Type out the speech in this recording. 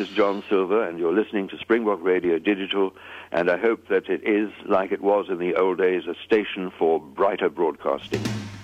is John Silver, and you're listening to Springbok Radio Digital, and I hope that it is, like it was in the old days, a station for brighter broadcasting.